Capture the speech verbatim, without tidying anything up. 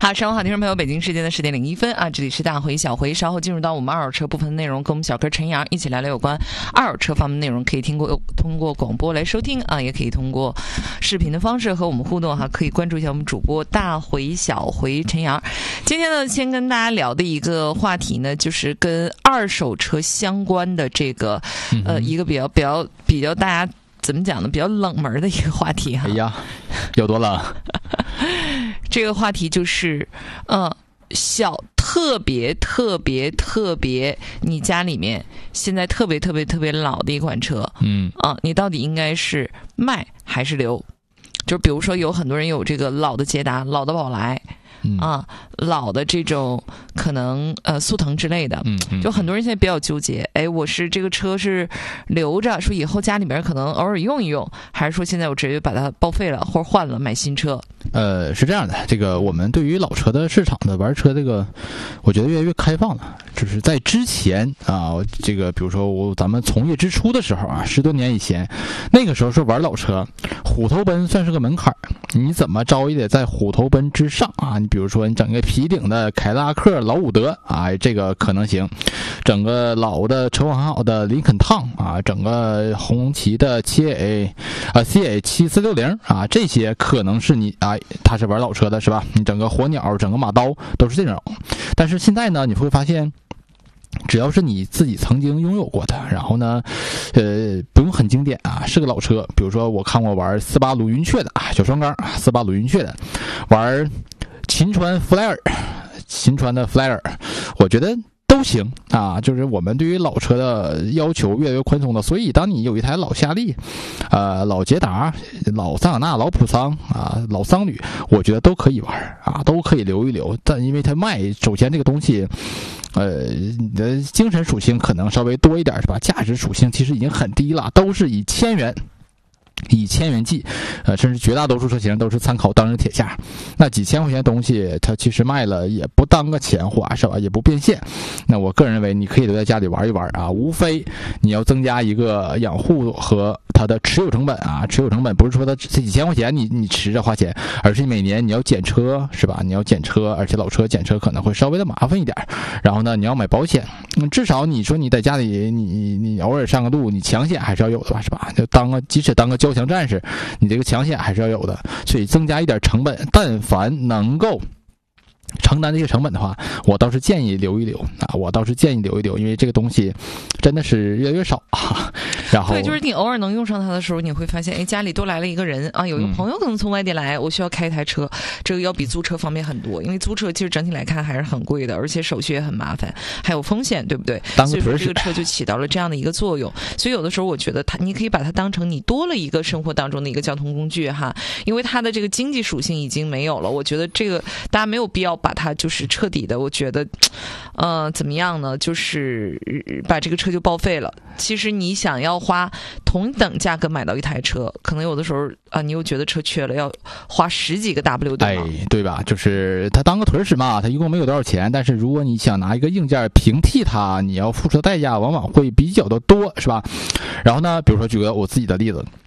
好，上午好，听众朋友，北京时间的十点零一分啊，这里是大回小回，稍后进入到我们二手车部分的内容，跟我们小哥陈阳一起聊聊有关二手车方面内容，可以听过通过广播来收听啊，也可以通过视频的方式和我们互动哈，可以关注一下我们主播大回小回陈阳。今天呢，先跟大家聊的一个话题呢，就是跟二手车相关的这个呃一个比较比较比较大家怎么讲呢，比较冷门的一个话题哈。 哎呀，有多冷？ 这个话题就是，呃，小特别特别特别，你家里面现在特别特别特别老的一款车， 嗯啊，你到底应该是卖还是留？就比如说有很多人有这个老的捷达、老的宝来。 嗯、 啊，老的这种可能呃速腾之类的， 嗯嗯， 就很多人现在比较纠结，哎，我是这个车是留着，说以后家里边可能偶尔用一用，还是说现在我直接把它报废了或者换了买新车？ 呃，是这样的，这个我们对于老车的市场的玩车，这个我觉得越来越开放了。就是在之前啊，这个比如说我咱们从业之初的时候啊，十多年以前，那个时候是玩老车，虎头奔算是个门槛，你怎么着也得在虎头奔之上啊。你比如说你整个皮顶的凯迪拉克老伍德啊，这个可能行；整个老的车况很好的林肯烫啊，整个红旗的七 A 啊 C A 七四六零啊，这些可能是你啊，他是玩老车的是吧？你整个火鸟、整个马刀都是这种。但是现在呢，你会发现。只要是你自己曾经拥有过的，然后呢，呃，不用很经典啊，是个老车。比如说我看过玩斯巴鲁云雀的啊，小双缸斯巴鲁云雀的，玩秦川弗莱尔，秦川的弗莱尔，我觉得都行啊。就是我们对于老车的要求越来越宽松了，所以当你有一台老夏利、呃老捷达、老桑塔纳、老普桑啊、老桑旅，我觉得都可以玩啊，都可以留一留。但因为它卖，首先这个东西。呃，你的精神属性可能稍微多一点是吧？价值属性其实已经很低了，都是以千元。以千元计，呃，甚至绝大多数车型都是参考当日铁价。那几千块钱的东西，它其实卖了也不当个钱花，是吧？也不变现。那我个人认为，你可以留在家里玩一玩啊，无非你要增加一个养护和它的持有成本啊。持有成本不是说它这几千块钱你你持着花钱，而是每年你要检车，是吧？你要检车，而且老车检车可能会稍微的麻烦一点。然后呢，你要买保险，嗯，至少你说你在家里，你你偶尔上个路，你强险还是要有的吧，是吧？就当个即使当个交强战士，你这个强险还是要有的，所以增加一点成本，但凡能够承担这些成本的话，我倒是建议留一留啊，我倒是建议留一留，因为这个东西真的是越来越少啊。然后对，就是你偶尔能用上它的时候，你会发现，哎，家里多来了一个人啊，有一个朋友可能从外地来，我需要开一台车，这个要比租车方便很多，因为租车其实整体来看还是很贵的，而且手续也很麻烦，还有风险，对不对？ 当个所以说这个车就起到了这样的一个作用。所以有的时候我觉得它，你可以把它当成你多了一个生活当中的一个交通工具哈，因为它的这个经济属性已经没有了。我觉得这个大家没有必要把它就是彻底的，我觉得，呃，怎么样呢？就是把这个车就报废了。其实你想要花同等价格买到一台车，可能有的时候啊，你又觉得车缺了，要花十几个 W 对吗？ 哎，对吧？就是它当个腿使嘛，它一共没有多少钱，但是如果你想拿一个硬件平替它，你要付出的代价往往会比较的多，是吧？然后呢，比如说举个我自己的例子。